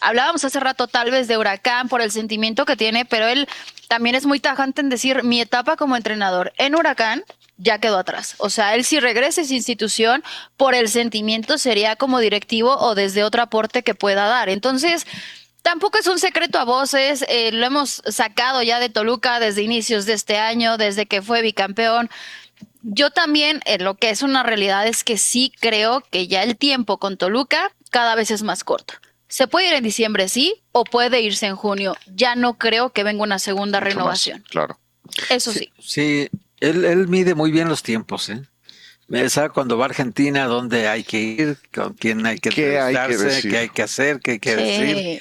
Hablábamos hace rato tal vez de Huracán por el sentimiento que tiene, pero él también es muy tajante en decir mi etapa como entrenador en Huracán ya quedó atrás. O sea, él si regresa a esa institución por el sentimiento sería como directivo o desde otro aporte que pueda dar. Entonces, tampoco es un secreto a voces, lo hemos sacado ya de Toluca desde inicios de este año, desde que fue bicampeón. Yo también, lo que es una realidad es que sí creo que ya el tiempo con Toluca cada vez es más corto. Se puede ir en diciembre, sí, o puede irse en junio. Ya no creo que venga una segunda Mucho renovación. más, claro. Eso sí. Sí, él mide muy bien los tiempos, ¿eh? Sabe cuando va a Argentina, dónde hay que ir, con quién hay que ¿Qué hay que entrevistarse, decir? qué hay que hacer, qué hay que decir. Sí.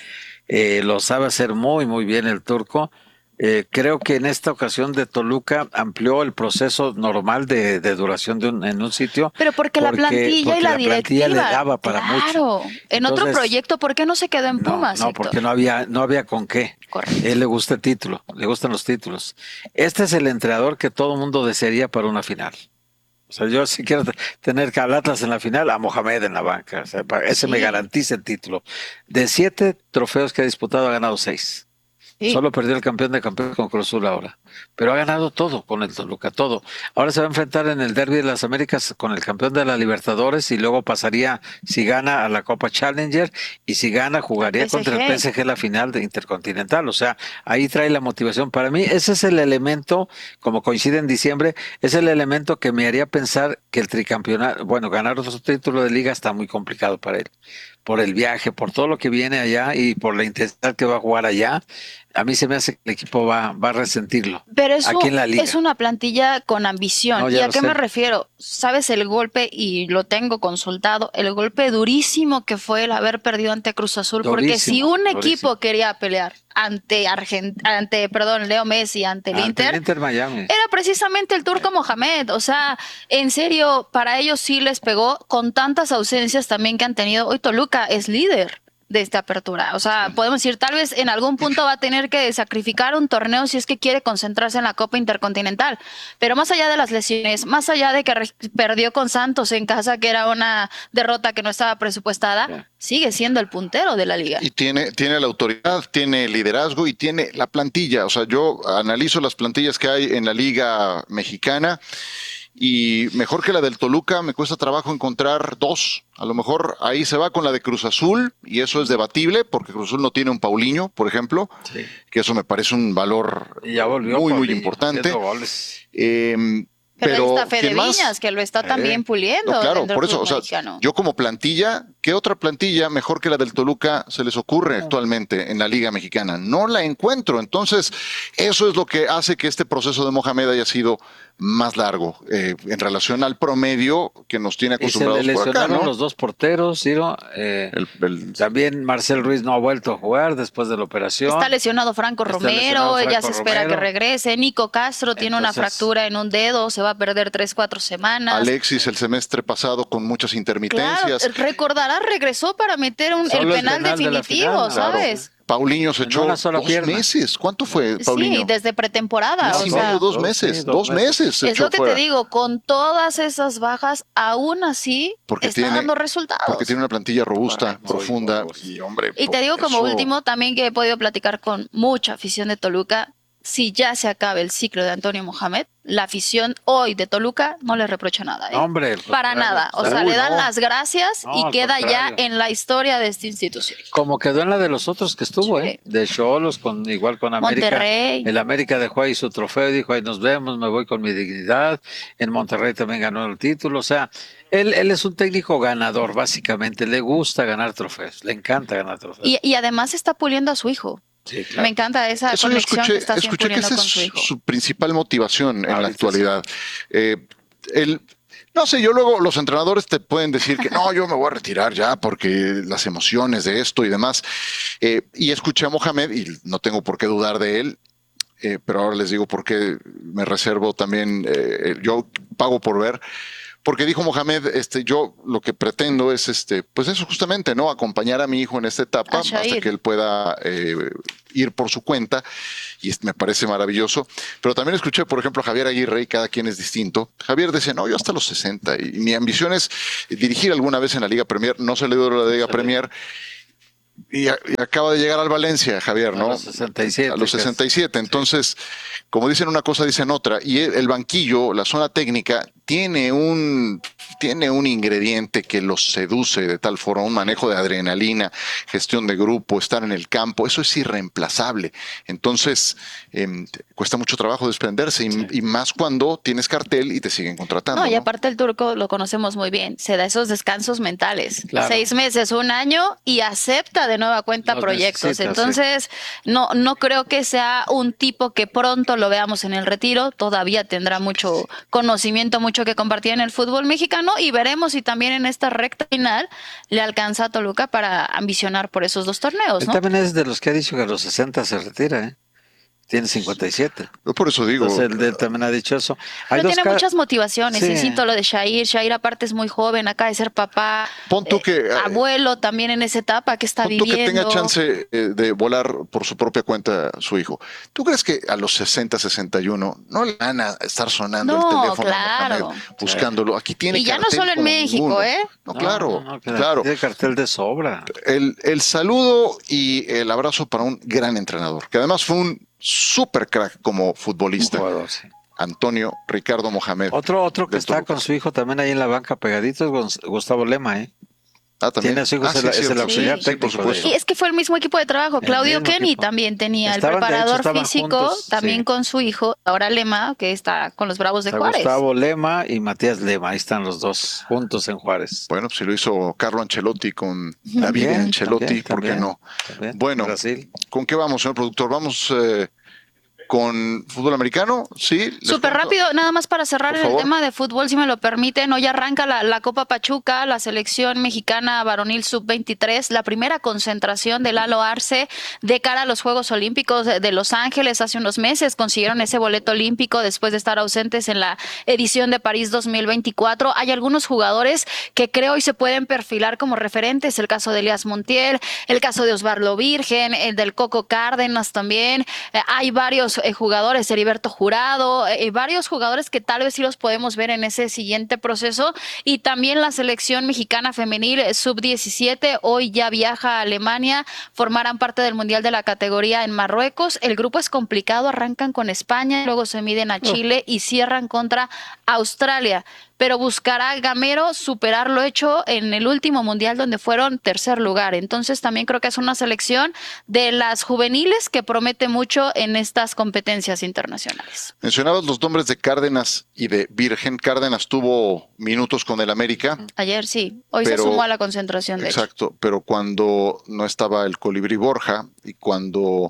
Lo sabe hacer muy, muy bien el turco. Creo que en esta ocasión de Toluca amplió el proceso normal de duración en un sitio. Pero porque la plantilla y la plantilla le directiva, daba para mucho. claro. En otro Entonces, proyecto, ¿por qué no se quedó en Pumas, no, Héctor? porque no había con qué. Correcto. Él le gusta el título, le gustan los títulos. Este es el entrenador que todo mundo desearía para una final. O sea, yo sí quiero tener al Atlas en la final, a Mohamed en la banca. O sea, ese me Sí. garantiza el título. De 7 trofeos que ha disputado, ha ganado 6. Sí. Solo perdió el campeón de campeones con Cruz Azul ahora. Pero ha ganado todo con el Toluca, todo. Ahora se va a enfrentar en el Derby de las Américas con el campeón de la Libertadores y luego pasaría, si gana, a la Copa Challenger y si gana, jugaría PSG. contra el PSG la final de Intercontinental. O sea, ahí trae la motivación. Para mí, ese es el elemento, como coincide en diciembre, es el elemento que me haría pensar que el tricampeonato, bueno, ganar otro título de liga está muy complicado para él. Por el viaje, por todo lo que viene allá y por la intensidad que va a jugar allá, a mí se me hace que el equipo va a resentirlo. Pero eso aquí en la liga. es una plantilla con ambición. No, ¿Y ya a lo qué sé. me refiero? ¿Sabes el golpe? Y lo tengo consultado, el golpe durísimo que fue el haber perdido ante Cruz Azul. Porque si Durísimo, un equipo durísimo. quería pelear ante Leo Messi, ante el Ante Inter, el Inter Miami. era precisamente el turco Mohamed. O sea, en serio, para ellos sí les pegó con tantas ausencias también que han tenido. Hoy Toluca es líder de esta apertura. O sea, podemos decir, tal vez en algún punto va a tener que sacrificar un torneo si es que quiere concentrarse en la Copa Intercontinental. Pero más allá de las lesiones, más allá de que perdió con Santos en casa, que era una derrota que no estaba presupuestada, sigue siendo el puntero de la liga. Y tiene la autoridad, tiene el liderazgo y tiene la plantilla. O sea, yo analizo las plantillas que hay en la Liga Mexicana y mejor que la del Toluca me cuesta trabajo encontrar dos. A lo mejor ahí se va con la de Cruz Azul y eso es debatible porque Cruz Azul no tiene un Paulinho, por ejemplo, Sí. que eso me parece un valor Y ya volvió muy Paulinho, importante. haciendo goles. Pero ahí está Fede ¿quién más? Viñas, que lo está también puliendo. No, claro, dentro por del eso, fútbol o sea, mexicano. yo como plantilla, ¿qué otra plantilla mejor que la del Toluca se les ocurre actualmente en la Liga Mexicana? No la encuentro. Entonces, eso es lo que hace que este proceso de Mohamed haya sido más largo en relación al promedio que nos tiene Y se le acostumbrados por acá, lesionaron ¿no? los dos porteros, Ciro. También Marcel Ruiz no ha vuelto a jugar después de la operación. Está lesionado Franco Está Romero, lesionado ya Franco se espera Romero. que regrese. Nico Castro tiene una Entonces- fractura en un dedo, se va a perder 3-4 semanas. Alexis el semestre pasado con muchas Claro, intermitencias. recordarás, regresó para meter el Solo el penal penal de la definitivo, final, Claro. ¿sabes? Paulinho se En echó una sola 2 pierna. meses. ¿Cuánto fue, Paulinho? Sí, desde pretemporada. Mes o y sea, medio, 2 sí, meses. 2 2 meses se es echó lo que fuera. te digo, con todas esas bajas, aún así Porque está tiene- dando resultados. Porque tiene una plantilla robusta, Correcto. profunda. Muy robusta. Y hombre, Y te digo como eso- último, también que he podido platicar con mucha afición de Toluca, si ya se acaba el ciclo de Antonio Mohamed, la afición hoy de Toluca no le reprocha nada. ¿eh? No, hombre, al Para contrario. nada. O sea, Uy, le dan no. las gracias No, y al queda ya contrario. en la historia de esta institución. Como quedó en la de los otros que estuvo, Sí. de Xolos, igual con América. Monterrey. El América dejó ahí su trofeo y dijo, ahí nos vemos, me voy con mi dignidad. En Monterrey también ganó el título. O sea, él es un técnico ganador, básicamente. Le gusta ganar trofeos, le encanta ganar trofeos. Y además está puliendo a su hijo. Sí, claro. Me encanta esa Eso yo conexión que está escuché que poniendo esa con es su hijo. su principal motivación en la Ahorita actualidad. No sé, yo luego los entrenadores te pueden decir que no, yo me voy a retirar ya porque las emociones de esto y demás. Y escuché a Mohamed y no tengo por qué dudar de él. Pero ahora les digo por qué me reservo también, yo pago por ver, porque dijo Mohamed, yo lo que pretendo es, pues eso justamente, ¿no? Acompañar a mi hijo en esta etapa A Shair. hasta que él pueda ir por su cuenta, y me parece maravilloso. Pero también escuché, por ejemplo, a Javier Aguirre, y cada quien es distinto. Javier decía, no, yo hasta los 60, y mi ambición es dirigir alguna vez en la Liga Premier, no se le dio la Liga Premier. y acaba de llegar al Valencia, Javier, A ¿no? los 67. A los 67. Entonces, como dicen una cosa, dicen otra. Y el banquillo, la zona técnica, tiene un ingrediente que los seduce de tal forma, un manejo de adrenalina, gestión de grupo, estar en el campo, eso es irreemplazable. Entonces, cuesta mucho trabajo desprenderse y más cuando tienes cartel y te siguen contratando. No, y ¿no? aparte el turco lo conocemos muy bien, se da esos descansos mentales, Claro. 6 meses, un año y acepta de nueva cuenta Los proyectos. necesita, Entonces, no creo que sea un tipo que pronto lo veamos en el retiro, todavía tendrá mucho conocimiento, mucho que compartir en el fútbol mexicano y veremos si también en esta recta final le alcanza a Toluca para ambicionar por esos 2 torneos, Él ¿no? también es de los que ha dicho que a los 60 se retira, ¿eh? Tiene 57. Yo por eso digo, Entonces él también ha dicho eso. Hay Pero dos tiene muchas motivaciones, Sí. insisto, lo de Shair. Shair aparte es muy joven, acaba de ser papá, pon tú que, abuelo también en esa etapa que está pon tú que viviendo. tenga chance de volar por su propia cuenta su hijo. ¿Tú crees que a los 60, 61 no le van a estar sonando el No, teléfono claro. Mohamed, buscándolo? Aquí tiene Y ya no cartel solo en como México, ninguno. ¿eh? No, claro, que claro. tiene cartel de sobra. El saludo y el abrazo para un gran entrenador, que además fue un super crack como Un futbolista, jugador, sí. Antonio Ricardo Mohamed. Otro que del está Toluca. con su hijo también ahí en la banca pegadito es Gustavo Lema, ¿eh? Ah, también. Tiene a su hijo, es el cierto. auxiliar Sí, técnico por supuesto. Y es que fue el mismo equipo de trabajo. El Claudio mismo Kenny equipo. también tenía Estaban, el de hecho, preparador estaban físico, juntos, también sí. con su hijo, ahora Lema, que está con los Bravos de Está Juárez. Gustavo Lema y Matías Lema, ahí están los dos juntos en Juárez. Bueno, pues si lo hizo Carlo Ancelotti con David Ancelotti, ¿por qué no? También, Bueno, Brasil. ¿con qué vamos, señor productor? ¿Vamos con fútbol americano? Sí. ¿les Súper cuento? rápido, nada más para cerrar Por en el favor. tema de fútbol, si me lo permiten. Hoy arranca la Copa Pachuca, la selección mexicana varonil sub-23, la primera concentración de Lalo Arce de cara a los Juegos Olímpicos de Los Ángeles. Hace unos meses consiguieron ese boleto olímpico después de estar ausentes en la edición de París 2024. Hay algunos jugadores que creo hoy se pueden perfilar como referentes, el caso de Elías Montiel, el caso de Osvaldo Virgen, el del Coco Cárdenas también. Hay varios jugadores, Heriberto Jurado, varios jugadores que tal vez sí los podemos ver en ese siguiente proceso. Y también la selección mexicana femenil sub-17, hoy ya viaja a Alemania, formarán parte del Mundial de la categoría en Marruecos. El grupo es complicado, arrancan con España, luego se miden a Chile y cierran contra Australia. Pero buscará Gamero superar lo hecho en el último mundial donde fueron tercer lugar. Entonces también creo que es una selección de las juveniles que promete mucho en estas competencias internacionales. Mencionabas los nombres de Cárdenas y de Virgen. Cárdenas tuvo minutos con el América. Ayer sí, hoy Pero- se sumó a la concentración de hecho. Exacto, pero cuando no estaba el Colibrí Borja y cuando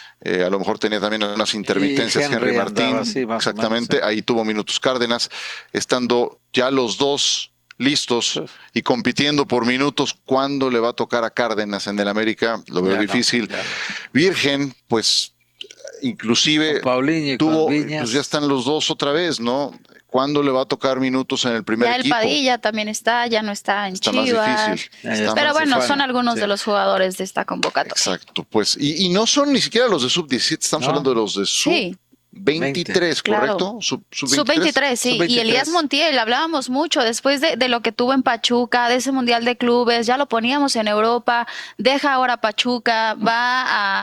a lo mejor tenía también unas intermitencias Y Henry Henry Martín, andaba así, más o exactamente, menos, sí. ahí tuvo minutos Cárdenas, estando ya los dos listos y compitiendo por minutos. ¿Cuándo le va a tocar a Cárdenas en el América? Lo veo Ya no, difícil. ya no. Virgen, pues inclusive Con Paulinho y tuvo, con Viñas. pues ya están los dos otra vez, ¿no? ¿Cuándo le va a tocar minutos en el primer Ya el equipo? Padilla también está, ya no está en Está más Chivas. difícil. Ya Está está. Pero más bueno, Bueno, son algunos sí. de los jugadores de esta convocatoria. Exacto, pues, y no son ni siquiera los de sub-17, estamos No. hablando de los de Sí. sub-23, Claro. ¿correcto? Sub-23. Sub-23, sí. Sub-23. Y Elías Montiel, hablábamos mucho después de lo que tuvo en Pachuca, de ese Mundial de Clubes, ya lo poníamos en Europa, deja ahora Pachuca, va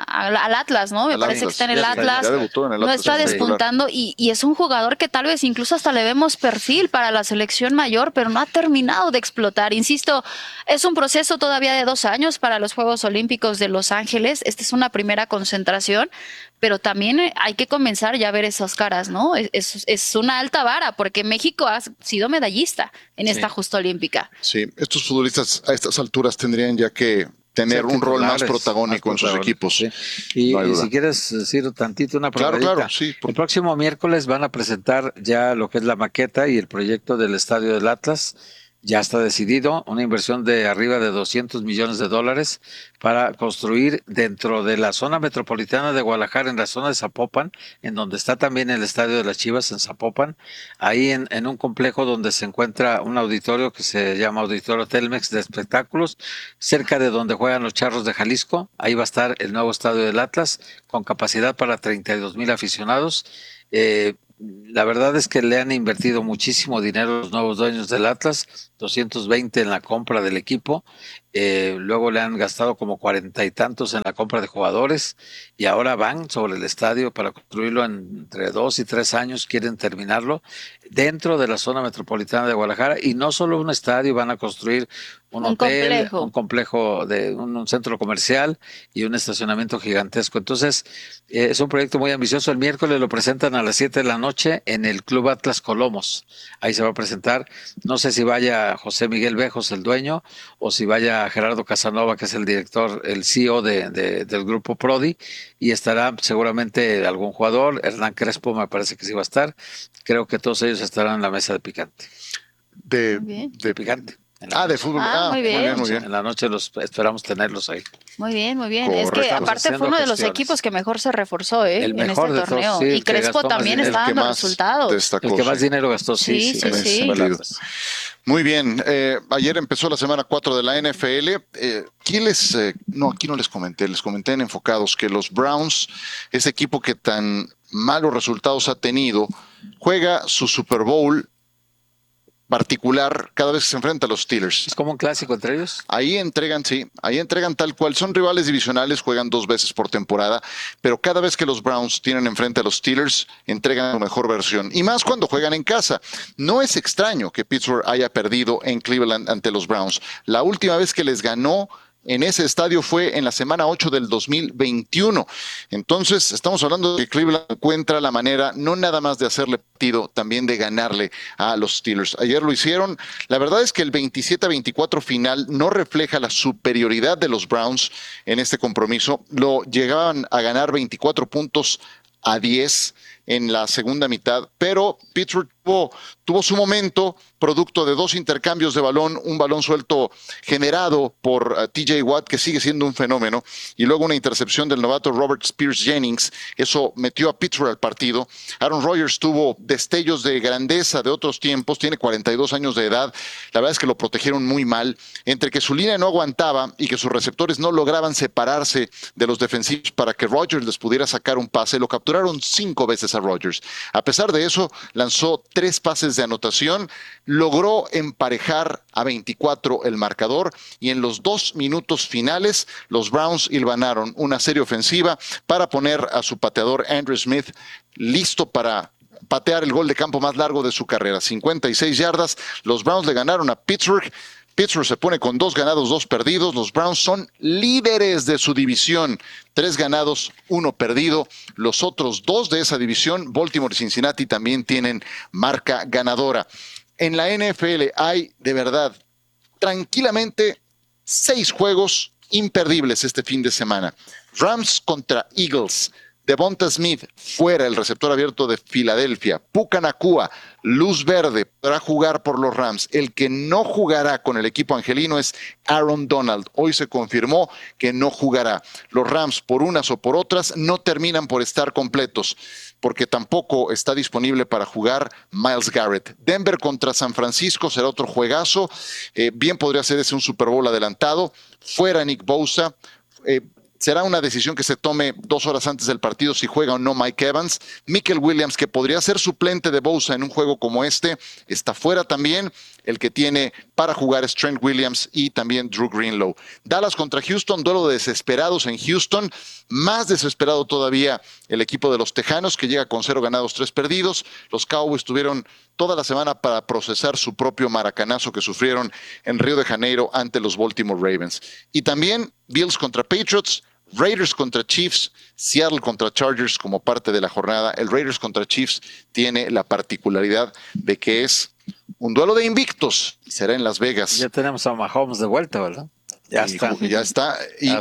al Atlas, ¿no? Me Al parece que Atlas, está en el ya está, Atlas. ya debutó en el No Atlas, está sí. despuntando y es un jugador que tal vez incluso hasta le vemos perfil para la selección mayor, pero no ha terminado de explotar. Insisto, es un proceso todavía de 2 años para los Juegos Olímpicos de Los Ángeles. Esta es una primera concentración, pero también hay que comenzar ya a ver esas caras, ¿no? Es una alta vara, porque México ha sido medallista en esta justa olímpica. Sí, estos futbolistas a estas alturas tendrían ya que tener Ser un rol más titulares, protagónico en sus protagónicos, equipos. sí. Y, No hay y duda. si quieres decir tantito una Claro, probadita. claro, sí. El próximo miércoles van a presentar ya lo que es la maqueta y el proyecto del Estadio del Atlas. Ya está decidido, una inversión de arriba de $200 millones para construir dentro de la zona metropolitana de Guadalajara, en la zona de Zapopan, en donde está también el Estadio de las Chivas en Zapopan, ahí en un complejo donde se encuentra un auditorio que se llama Auditorio Telmex de espectáculos, cerca de donde juegan los Charros de Jalisco. Ahí va a estar el nuevo Estadio del Atlas, con capacidad para 32,000 aficionados. La verdad es que le han invertido muchísimo dinero los nuevos dueños del Atlas, 220 en la compra del equipo, luego le han gastado como 40 y tantos en la compra de jugadores y ahora van sobre el estadio para construirlo entre 2 y 3 años, quieren terminarlo dentro de la zona metropolitana de Guadalajara y no solo un estadio, van a construir un hotel, un complejo de un centro comercial y un estacionamiento gigantesco. Entonces, es un proyecto muy ambicioso. El miércoles lo presentan a las 7 de la noche en el Club Atlas Colomos. Ahí se va a presentar. No sé si vaya José Miguel Bejos, el dueño, o si vaya Gerardo Casanova, que es el director, el CEO del grupo Prodi, y estará seguramente algún jugador. Hernán Crespo me parece que sí va a estar. Creo que todos ellos estarán en la mesa de picante. De picante. De fútbol. Muy bien. Muy bien. En la noche los esperamos tenerlos ahí. Muy bien, muy bien. Correcto. Es que aparte fue uno de los equipos que mejor se reforzó El mejor en este torneo. Todos, sí, y Crespo también está dando resultados. Destacó, el que más dinero gastó, sí. Muy bien. Ayer empezó la semana 4 de la NFL. Aquí no les comenté en Enfocados que los Browns, ese equipo que tan malos resultados ha tenido, juega su Super Bowl particular cada vez que se enfrenta a los Steelers. ¿Es como un clásico entre ellos? Ahí entregan tal cual. Son rivales divisionales, juegan 2 veces por temporada, pero cada vez que los Browns tienen enfrente a los Steelers, entregan su mejor versión. Y más cuando juegan en casa. No es extraño que Pittsburgh haya perdido en Cleveland ante los Browns. La última vez que les ganó en ese estadio fue en la semana 8 del 2021. Entonces, estamos hablando de que Cleveland encuentra la manera no nada más de hacerle partido, también de ganarle a los Steelers. Ayer lo hicieron. La verdad es que el 27-24 final no refleja la superioridad de los Browns en este compromiso. Lo llegaban a ganar 24 puntos a 10 en la segunda mitad, pero Pittsburgh tuvo su momento, producto de 2 intercambios de balón, un balón suelto generado por TJ Watt, que sigue siendo un fenómeno, y luego una intercepción del novato Robert Spears Jennings. Eso metió a Pittsburgh al partido. Aaron Rodgers tuvo destellos de grandeza de otros tiempos, tiene 42 años de edad. La verdad es que lo protegieron muy mal, entre que su línea no aguantaba y que sus receptores no lograban separarse de los defensivos para que Rodgers les pudiera sacar un pase. Lo capturaron 5 veces a Rodgers. A pesar de eso, lanzó 3 pases de anotación, logró emparejar a 24 el marcador y en los 2 minutos finales los Browns hilvanaron una serie ofensiva para poner a su pateador Andrew Smith listo para patear el gol de campo más largo de su carrera, 56 yardas. Los Browns le ganaron a Pittsburgh. Pittsburgh se pone con 2 ganados, 2 perdidos. Los Browns son líderes de su división. 3 ganados, 1 perdido. Los otros 2 de esa división, Baltimore y Cincinnati, también tienen marca ganadora. En la NFL hay, de verdad, tranquilamente 6 juegos imperdibles este fin de semana. Rams contra Eagles. Devonta Smith, fuera, el receptor abierto de Filadelfia. Puka Nacua, luz verde, para jugar por los Rams. El que no jugará con el equipo angelino es Aaron Donald. Hoy se confirmó que no jugará. Los Rams, por unas o por otras, no terminan por estar completos, porque tampoco está disponible para jugar Myles Garrett. Denver contra San Francisco será otro juegazo. Bien podría ser ese un Super Bowl adelantado. Fuera Nick Bosa. Será una decisión que se tome 2 horas antes del partido si juega o no Mike Evans. Michael Williams, que podría ser suplente de Bosa en un juego como este, está fuera también. El que tiene para jugar es Trent Williams y también Drew Greenlow. Dallas contra Houston, duelo de desesperados en Houston. Más desesperado todavía el equipo de los Tejanos, que llega con 0 ganados, 3 perdidos. Los Cowboys tuvieron toda la semana para procesar su propio maracanazo que sufrieron en Río de Janeiro ante los Baltimore Ravens. Y también Bills contra Patriots, Raiders contra Chiefs, Seattle contra Chargers como parte de la jornada. El Raiders contra Chiefs tiene la particularidad de que es un duelo de invictos y será en Las Vegas. Ya tenemos a Mahomes de vuelta, ¿verdad? Ya está.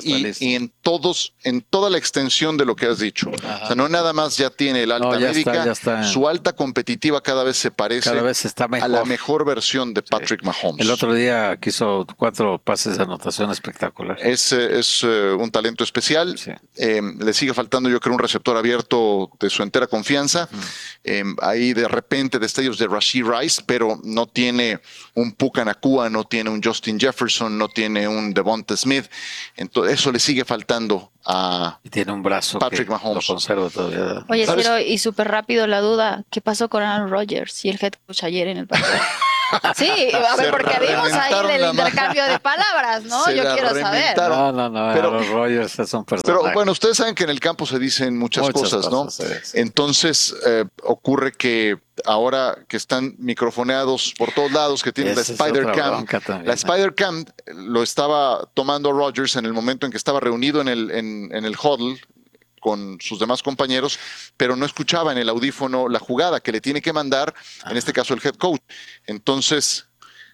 Y en toda la extensión de lo que has dicho. Ajá. O sea, no nada más ya tiene el alta médica, su alta competitiva cada vez se parece está mejor. a la mejor versión de Patrick Mahomes. El otro día quiso 4 pases de anotación espectacular. Es un talento especial. Sí. Le sigue faltando, yo creo, un receptor abierto de su entera confianza. Ahí de repente destellos de Rashee Rice, pero no tiene un Puka Nacua, no tiene un Justin Jefferson, no tiene un Devonta Smith. Entonces, eso le sigue faltando a y tiene un brazo Patrick que Mahomes. Lo conserva todavía. Oye, Ciro, y súper rápido la duda, ¿qué pasó con Aaron Rodgers y el head coach ayer en el partido? Sí, a ver, Se porque vimos ahí reventaron el la mano. intercambio de palabras, ¿no? Se Yo la quiero saber. reventaron. No, Pero- los Rogers es un Pero personaje. bueno, ustedes saben que en el campo se dicen muchas cosas, ¿no? sí. Entonces ocurre que ahora que están microfoneados por todos lados, que tienen la Esa es Spider otra Cam, bronca también, la ¿no? Spider Cam lo estaba tomando Rodgers en el momento en que estaba reunido en el huddle con sus demás compañeros, pero no escuchaba en el audífono la jugada que le tiene que mandar, en este caso el head coach. Entonces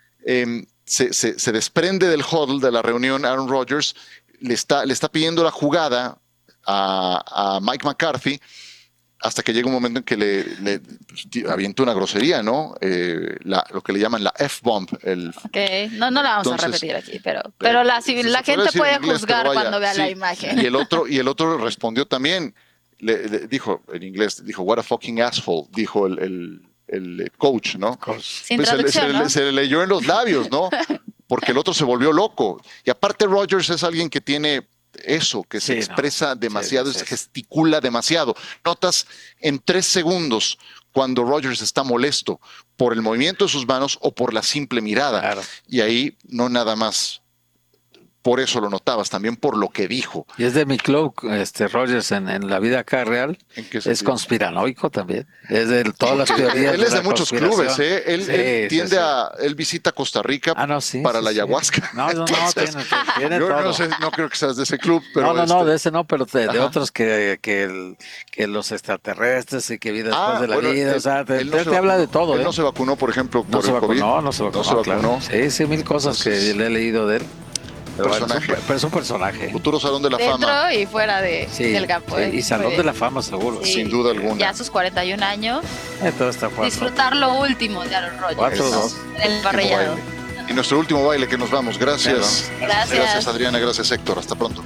se desprende del huddle de la reunión Aaron Rodgers, le está pidiendo la jugada a Mike McCarthy, hasta que llega un momento en que le avienta una grosería, ¿no? Lo que le llaman la F-bomb. Ok, no la vamos Entonces, a repetir aquí, pero la se gente puede decir puede en inglés, juzgar pero vaya, cuando vea la sí. imagen. Y el otro respondió también, le dijo en inglés, dijo, what a fucking asshole, dijo el coach, ¿no? Sin Pues traducción, ¿no? se le leyó en los labios, ¿no? Porque el otro se volvió loco. Y aparte Rodgers es alguien que tiene eso, que se Sí, expresa no. demasiado, Sí. gesticula demasiado. Notas en 3 segundos cuando Rodgers está molesto por el movimiento de sus manos o por la simple mirada. Claro. Y ahí no nada más por eso lo notabas, también por lo que dijo. Y es de mi club, Rogers, en la vida acá real. ¿En qué Es sentido? conspiranoico también. Es de todas las teorías. Él es de la muchos conspiración. clubes, ¿eh? Él Sí, tiende sí. él visita Costa Rica Sí, para sí, la sí. ayahuasca. No, Entonces, tiene yo todo. no sé, no creo que seas de ese club, pero No, de ese no, pero de Ajá. otros que los extraterrestres y que vida después de la bueno, vida, él- o sea, él no te se habla vacunó. de todo, Él ¿eh? no se vacunó, por ejemplo, No por se el COVID. vacunó, no se vacunó, claro. Sí, mil cosas Entonces, que le he leído de él. Pero, bueno, personaje. pero es un personaje. Futuro Salón de la Fama, Dentro y fuera Sí, del campo. sí, ¿eh? y Muy Salón bien. de la Fama, seguro. Sí. sin duda alguna. Ya a sus 41 años, Todo está jugando. disfrutar lo último de Aaron Rodgers. 4-2. ¿no? El parrillado. Y nuestro último baile que nos vamos. Gracias. Gracias. Gracias, Adriana. Gracias, Héctor. Hasta pronto.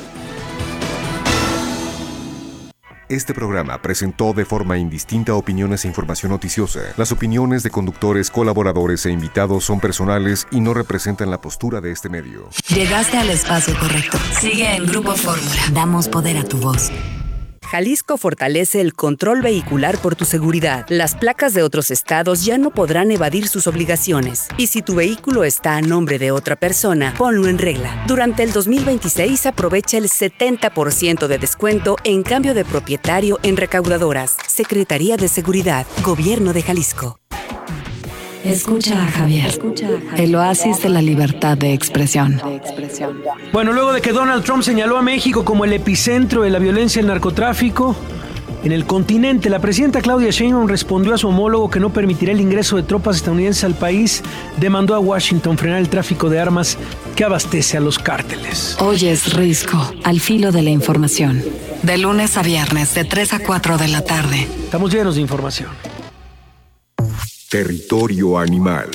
Este programa presentó de forma indistinta opiniones e información noticiosa. Las opiniones de conductores, colaboradores e invitados son personales y no representan la postura de este medio. Llegaste al espacio correcto. Sigue en Grupo Fórmula. Damos poder a tu voz. Jalisco fortalece el control vehicular por tu seguridad. Las placas de otros estados ya no podrán evadir sus obligaciones. Y si tu vehículo está a nombre de otra persona, ponlo en regla. Durante el 2026 aprovecha el 70% de descuento en cambio de propietario en recaudadoras. Secretaría de Seguridad, Gobierno de Jalisco. Escucha a Javier. El oasis de la libertad de expresión. Bueno, luego de que Donald Trump señaló a México como el epicentro de la violencia y el narcotráfico en el continente, la presidenta Claudia Sheinbaum respondió a su homólogo que no permitirá el ingreso de tropas estadounidenses al país. Demandó a Washington frenar el tráfico de armas que abastece a los cárteles. Oyes Risco, al filo de la información. De lunes a viernes, de 3 a 4 de la tarde. Estamos llenos de información. Territorio animal.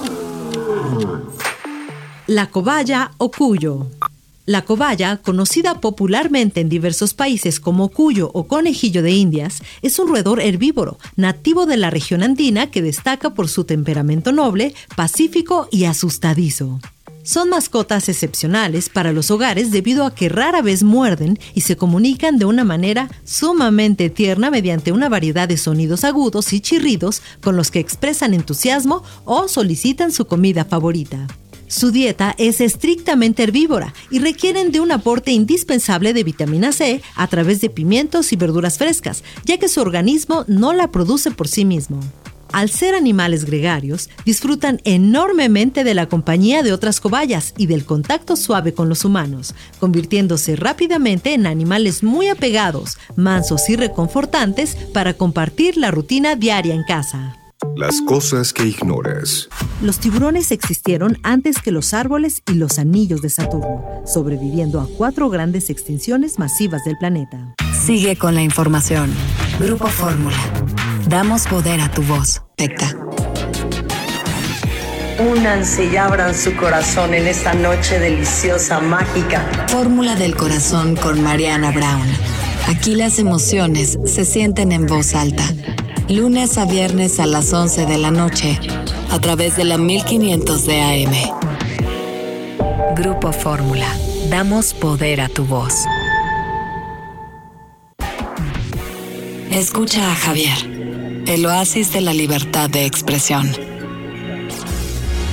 La cobaya o cuyo. La cobaya, conocida popularmente en diversos países como cuyo o conejillo de Indias, es un roedor herbívoro nativo de la región andina que destaca por su temperamento noble, pacífico y asustadizo. Son mascotas excepcionales para los hogares debido a que rara vez muerden y se comunican de una manera sumamente tierna mediante una variedad de sonidos agudos y chirridos con los que expresan entusiasmo o solicitan su comida favorita. Su dieta es estrictamente herbívora y requieren de un aporte indispensable de vitamina C a través de pimientos y verduras frescas, ya que su organismo no la produce por sí mismo. Al ser animales gregarios, disfrutan enormemente de la compañía de otras cobayas y del contacto suave con los humanos, convirtiéndose rápidamente en animales muy apegados, mansos y reconfortantes para compartir la rutina diaria en casa. Las cosas que ignoras. Los tiburones existieron antes que los árboles y los anillos de Saturno, sobreviviendo a 4 grandes extinciones masivas del planeta. Sigue con la información. Grupo Fórmula. Damos poder a tu voz. Tecta. Únanse y abran su corazón en esta noche deliciosa, mágica. Fórmula del corazón con Mariana Brown. Aquí las emociones se sienten en voz alta. Lunes a viernes a las 11 de la noche, a través de la 1500 de AM. Grupo Fórmula. Damos poder a tu voz. Escucha a Javier, el oasis de la libertad de expresión.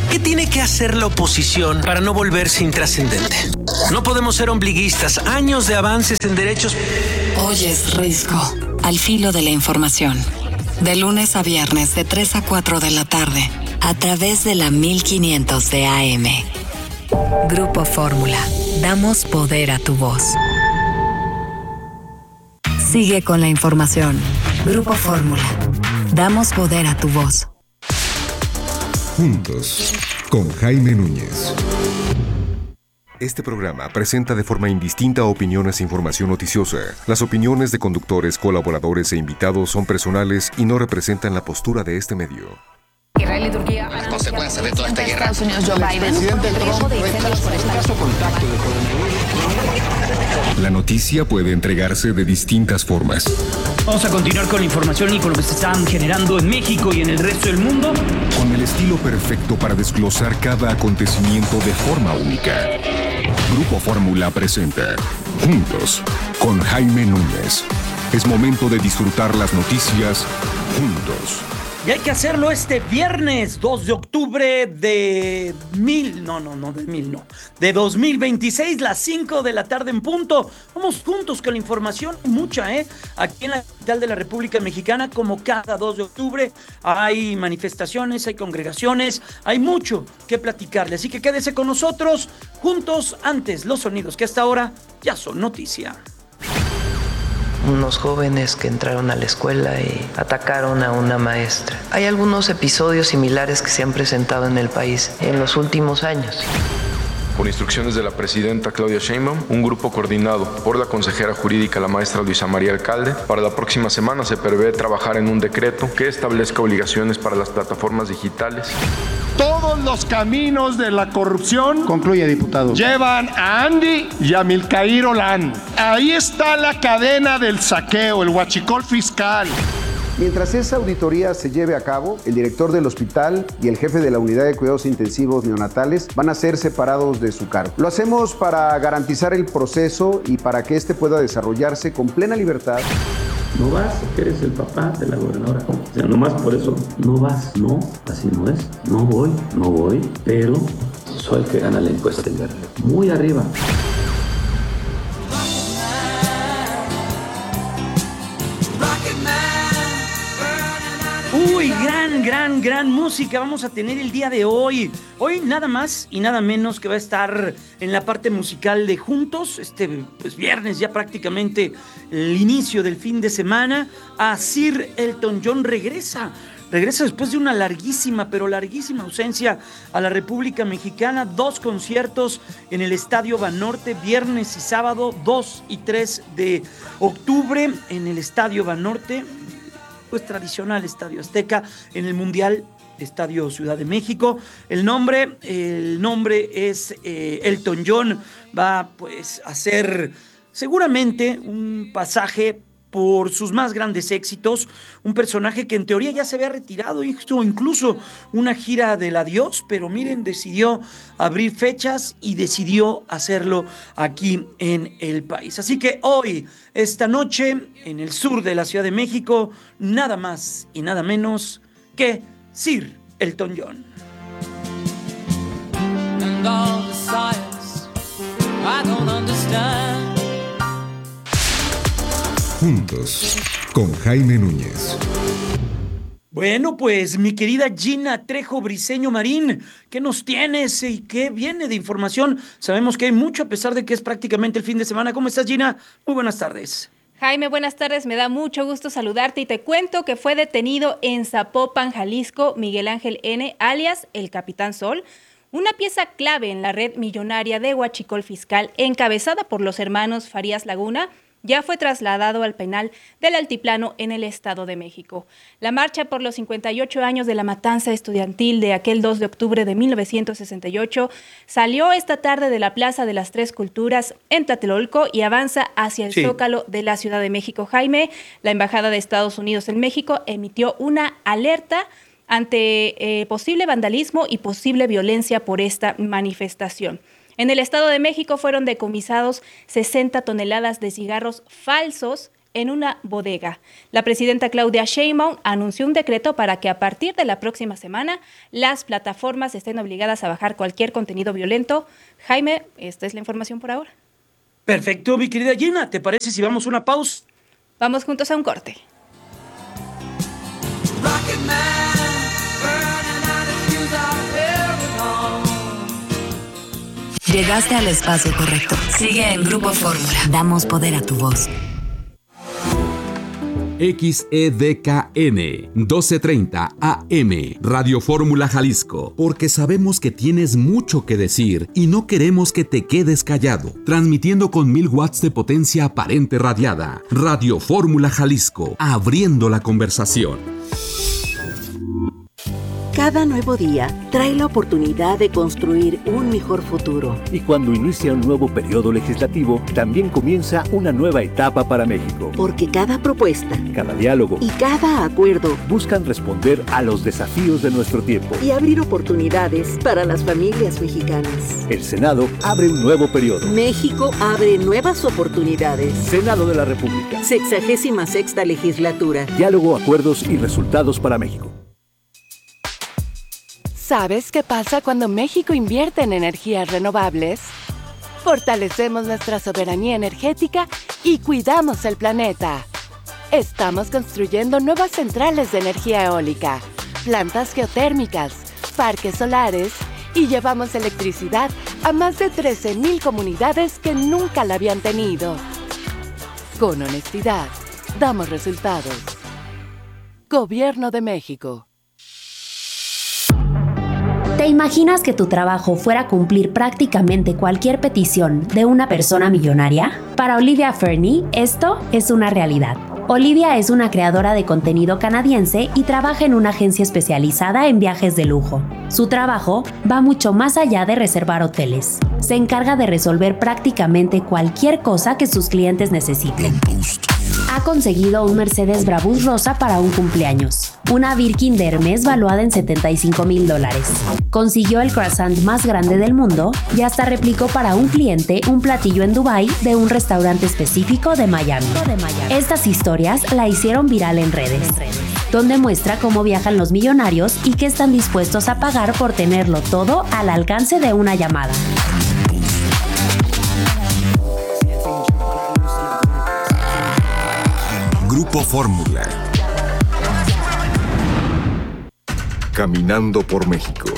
¿Qué tiene que hacer la oposición para no volverse intrascendente? No podemos ser ombliguistas. Años de avances en derechos. Oyes Risco, al filo de la información. De lunes a viernes de 3 a 4 de la tarde, a través de la 1500 de AM. Grupo Fórmula. Damos poder a tu voz. Sigue con la información. Grupo Fórmula. Damos poder a tu voz. Juntos, con Jaime Núñez. Este programa presenta de forma indistinta opiniones e información noticiosa. Las opiniones de conductores, colaboradores e invitados son personales y no representan la postura de este medio. Israel y Turquía. Las consecuencias de toda esta guerra. Estados Unidos, Joe Biden. Presidente Trump La noticia puede entregarse de distintas formas. Vamos a continuar con la información y con lo que se están generando en México y en el resto del mundo. Con el estilo perfecto para desglosar cada acontecimiento de forma única. Grupo Fórmula presenta Juntos, con Jaime Núñez. Es momento de disfrutar las noticias juntos. Y hay que hacerlo este viernes 2 de octubre de 2026, las 5 de la tarde en punto. Vamos juntos con la información, mucha, aquí en la capital de la República Mexicana, como cada 2 de octubre, hay manifestaciones, hay congregaciones, hay mucho que platicarle. Así que quédese con nosotros, juntos, antes los sonidos que hasta ahora ya son noticia. Unos jóvenes que entraron a la escuela y atacaron a una maestra. Hay algunos episodios similares que se han presentado en el país en los últimos años. Por instrucciones de la presidenta Claudia Sheinbaum, un grupo coordinado por la consejera jurídica, la maestra Luisa María Alcalde, para la próxima semana se prevé trabajar en un decreto que establezca obligaciones para las plataformas digitales. Todos los caminos de la corrupción, concluye, diputado, llevan a Andy y a Milcaír Olán. Ahí está la cadena del saqueo, el huachicol fiscal. Mientras esa auditoría se lleve a cabo, el director del hospital y el jefe de la unidad de cuidados intensivos neonatales van a ser separados de su cargo. Lo hacemos para garantizar el proceso y para que este pueda desarrollarse con plena libertad. No vas, que eres el papá de la gobernadora. O sea, nomás por eso no vas. No, así no es. No voy, pero soy el que gana la encuesta. Muy arriba. Uy, gran música vamos a tener el día de hoy. Hoy nada más y nada menos que va a estar en la parte musical de Juntos, viernes ya prácticamente el inicio del fin de semana. A Sir Elton John regresa después de una larguísima ausencia a la República Mexicana. 2 conciertos en el Estadio Banorte, viernes y sábado, 2 y 3 de octubre en el Estadio Banorte, pues tradicional Estadio Azteca, en el Mundial Estadio Ciudad de México. El nombre es Elton John. Va pues a hacer seguramente un pasaje por sus más grandes éxitos, un personaje que en teoría ya se había retirado, hizo incluso una gira del adiós, pero miren, decidió abrir fechas y decidió hacerlo aquí en el país. Así que hoy, esta noche, en el sur de la Ciudad de México, nada más y nada menos que Sir Elton John. And all the science I don't understand. Juntos, con Jaime Núñez. Bueno, pues mi querida Gina Trejo Briceño Marín, ¿qué nos tienes y qué viene de información? Sabemos que hay mucho a pesar de que es prácticamente el fin de semana. ¿Cómo estás, Gina? Muy buenas tardes. Jaime, buenas tardes, me da mucho gusto saludarte y te cuento que fue detenido en Zapopan, Jalisco, Miguel Ángel N., alias el Capitán Sol, una pieza clave en la red millonaria de huachicol fiscal encabezada por los hermanos Farías Laguna. Ya fue trasladado al penal del Altiplano en el Estado de México. La marcha por los 58 años de la matanza estudiantil de aquel 2 de octubre de 1968 salió esta tarde de la Plaza de las Tres Culturas en Tlatelolco y avanza hacia el Zócalo de la Ciudad de México. Jaime, la Embajada de Estados Unidos en México emitió una alerta ante posible vandalismo y posible violencia por esta manifestación. En el Estado de México fueron decomisados 60 toneladas de cigarros falsos en una bodega. La presidenta Claudia Sheinbaum anunció un decreto para que a partir de la próxima semana las plataformas estén obligadas a bajar cualquier contenido violento. Jaime, esta es la información por ahora. Perfecto, mi querida Gina. ¿Te parece si vamos a una pausa? Vamos juntos a un corte. Llegaste al espacio correcto. Sigue en Grupo Fórmula. Damos poder a tu voz. XEDKN 1230 AM Radio Fórmula Jalisco, porque sabemos que tienes mucho que decir y no queremos que te quedes callado. Transmitiendo con 1000 watts de potencia aparente radiada. Radio Fórmula Jalisco, abriendo la conversación. Cada nuevo día trae la oportunidad de construir un mejor futuro. Y cuando inicia un nuevo periodo legislativo, también comienza una nueva etapa para México. Porque cada propuesta, cada diálogo y cada acuerdo buscan responder a los desafíos de nuestro tiempo y abrir oportunidades para las familias mexicanas. El Senado abre un nuevo periodo. México abre nuevas oportunidades. Senado de la República. 66ª legislatura. Diálogo, acuerdos y resultados para México. ¿Sabes qué pasa cuando México invierte en energías renovables? Fortalecemos nuestra soberanía energética y cuidamos el planeta. Estamos construyendo nuevas centrales de energía eólica, plantas geotérmicas, parques solares y llevamos electricidad a más de 13,000 comunidades que nunca la habían tenido. Con honestidad, damos resultados. Gobierno de México. ¿Te imaginas que tu trabajo fuera cumplir prácticamente cualquier petición de una persona millonaria? Para Olivia Fernie, esto es una realidad. Olivia es una creadora de contenido canadiense y trabaja en una agencia especializada en viajes de lujo. Su trabajo va mucho más allá de reservar hoteles. Se encarga de resolver prácticamente cualquier cosa que sus clientes necesiten. Ha conseguido un Mercedes Brabus rosa para un cumpleaños, una Birkin de Hermes valuada en $75,000. Consiguió el croissant más grande del mundo y hasta replicó para un cliente un platillo en Dubái de un restaurante específico de Miami. Estas historias la hicieron viral en redes, donde muestra cómo viajan los millonarios y qué están dispuestos a pagar por tenerlo todo al alcance de una llamada. Grupo Fórmula. Caminando por México.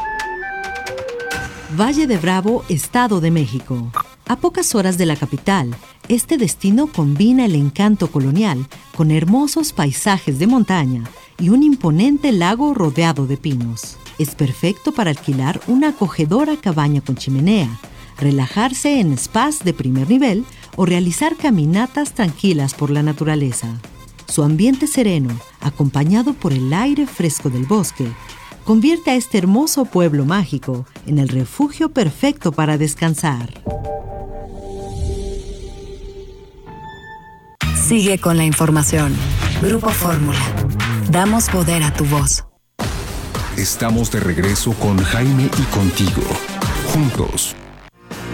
Valle de Bravo, Estado de México. A pocas horas de la capital, este destino combina el encanto colonial con hermosos paisajes de montaña y un imponente lago rodeado de pinos. Es perfecto para alquilar una acogedora cabaña con chimenea, relajarse en spas de primer nivel o realizar caminatas tranquilas por la naturaleza. Su ambiente sereno, acompañado por el aire fresco del bosque, convierte a este hermoso pueblo mágico en el refugio perfecto para descansar. Sigue con la información. Grupo Fórmula. Damos poder a tu voz. Estamos de regreso con Jaime y contigo. Juntos.